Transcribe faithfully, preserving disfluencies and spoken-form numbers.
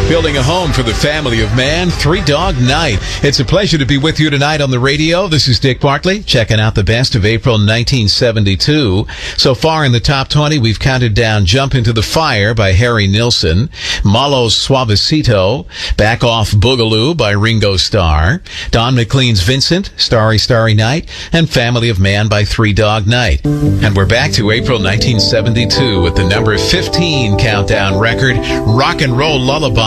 Building a home for the family of man, Three Dog Night. It's a pleasure to be with you tonight on the radio. This is Dick Bartley, checking out the best of April nineteen seventy-two. So far in the top twenty, we've counted down Jump Into the Fire by Harry Nilsson, Malo Suavecito, Back Off Boogaloo by Ringo Starr, Don McLean's Vincent, Starry Starry Night, and Family of Man by Three Dog Night. And we're back to April nineteen seventy-two with the number fifteen countdown record, Rock and Roll Lullaby